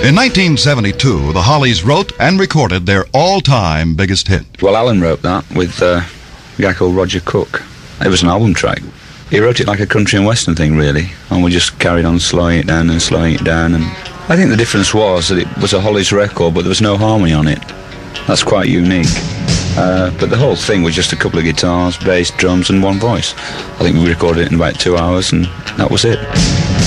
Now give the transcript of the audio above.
In 1972, the Hollies wrote and recorded their all-time biggest hit. Well, Alan wrote that with a guy called Roger Cook. It was an album track. He wrote it like a country and western thing, really, and we just carried on slowing it down, and I think the difference was that it was a Hollies record, but there was no harmony on it. That's quite unique. But the whole thing was just a couple of guitars, bass, drums, and one voice. I think we recorded it in about 2 hours, and that was it.